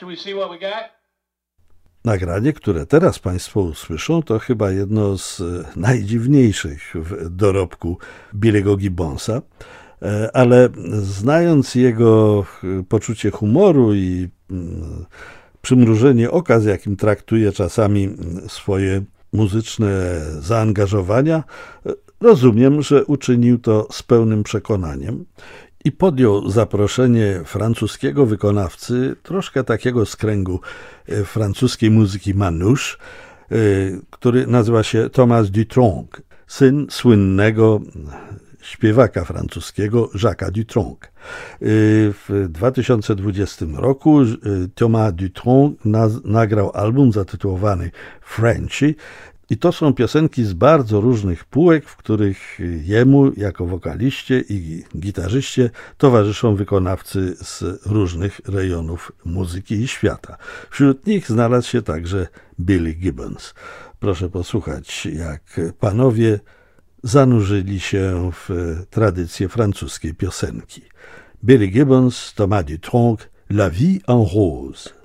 Should we see what we got? Nagranie, które teraz Państwo usłyszą, to chyba jedno z najdziwniejszych w dorobku Billy'ego Gibbonsa, ale znając jego poczucie humoru i przymrużenie oka, z jakim traktuje czasami swoje muzyczne zaangażowania, rozumiem, że uczynił to z pełnym przekonaniem i podjął zaproszenie francuskiego wykonawcy, troszkę takiego z kręgu francuskiej muzyki manouche, który nazywa się Thomas Dutronc, syn słynnego śpiewaka francuskiego Jacques'a Dutronc. W 2020 roku Thomas Dutronc nagrał album zatytułowany Frenchy i to są piosenki z bardzo różnych półek, w których jemu jako wokaliście i gitarzyście towarzyszą wykonawcy z różnych rejonów muzyki i świata. Wśród nich znalazł się także Billy Gibbons. Proszę posłuchać, jak panowie zanurzyli się w tradycję francuskiej piosenki. Billy Gibbons, Thomas Dutronc, La vie en rose.